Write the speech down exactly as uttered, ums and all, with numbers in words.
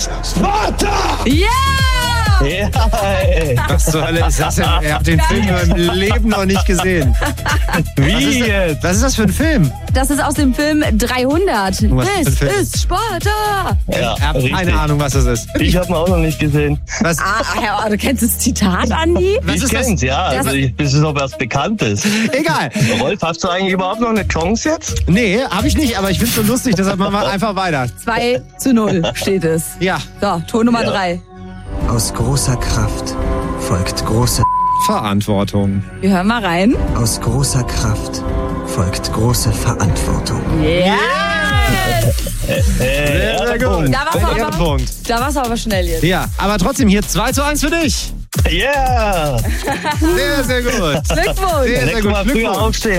Sparta! Ja! Ja, ey. Was zur Hölle ist das denn? Ihr habt den Film im Leben noch nicht gesehen. Wie was ist, jetzt? Was ist das für ein Film? Das ist aus dem Film dreihundert. Was ist Es für ein Film? ist Sparta. Ja, Ich habe richtig. keine Ahnung, was das ist. Ich habe ihn auch noch nicht gesehen. Was? Ah, Herr, du kennst das Zitat, Andi? Was ich ist das? kenn's, ja. Also ich, das ist doch was Bekanntes. Egal. Rolf, hast du eigentlich überhaupt noch eine Chance jetzt? Nee, habe ich nicht, aber ich find's so lustig, deshalb machen wir einfach weiter. zwei zu null steht es. Ja, So, Ton Nummer Ja. drei. Aus großer Kraft folgt große... Verantwortung. Wir hören mal rein. Aus großer Kraft folgt große Verantwortung. Ja! Äh, Sehr, sehr gut. Da war's Der aber, Punkt. da war's aber schnell jetzt. Ja, aber trotzdem hier zwei zu eins für dich. Yeah! Sehr, sehr gut. Glückwunsch! Sehr, sehr Nächstes gut. Mal früher Glückwunsch. aufstehen.